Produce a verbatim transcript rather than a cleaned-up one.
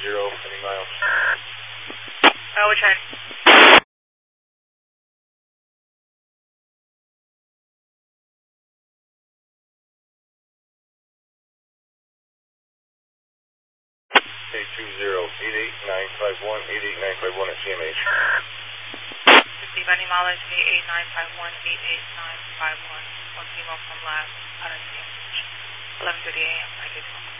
zero, any miles? Oh, we're trying. K two zero, eight eight nine five one, eight eight nine five one at C M H. Receive any mileage, eight eight nine five one, eight eight nine five one. One female from last, out of C M H. eleven thirty a m, I did